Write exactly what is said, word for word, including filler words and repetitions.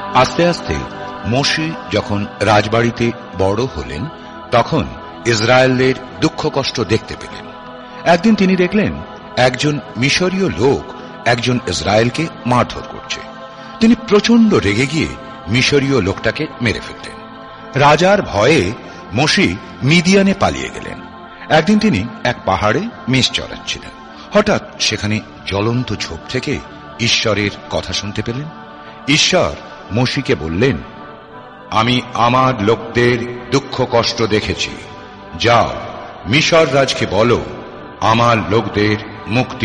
আস্তে আস্তে মোশে যখন রাজবাড়িতে বড় হলেন তখন ইসরায়েলদের দুঃখ কষ্ট দেখতে পেলেন। একদিন তিনি দেখলেন একজন মিশরীয় লোক একজন ইসরায়েলকে মারধর করছে। তিনি প্রচন্ড রেগে গিয়ে মিশরীয় লোকটাকে মেরে ফেললেন। রাজার ভয়ে মোশে মিদিয়ানে পালিয়ে গেলেন। একদিন তিনি এক পাহাড়ে মেষ চড়াচ্ছিলেন। হঠাৎ সেখানে জ্বলন্ত ঝোপ থেকে ঈশ্বরের কথা শুনতে পেলেন। ঈশ্বর মোশেকে বললেন, আমি আমার লোকদের দুঃখ কষ্ট দেখেছি, যাও মিশর রাজকে বলো আমার লোকদের মুক্তি